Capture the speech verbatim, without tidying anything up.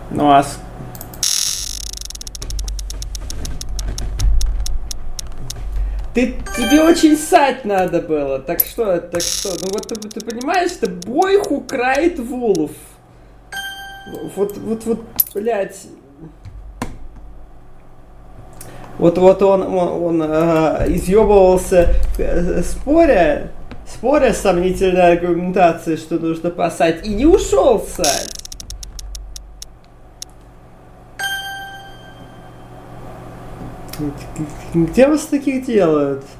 Ну а с- Ты, тебе очень ссать надо было. Так что, так что, ну вот ты, ты понимаешь, что Бойху крает Вулф. Вот, вот, вот, блядь. Вот, вот он, он, он э, изъебывался, э, споря, споря с сомнительной аргументацией, что нужно посать, и не ушел ссать. Где вас таких делают?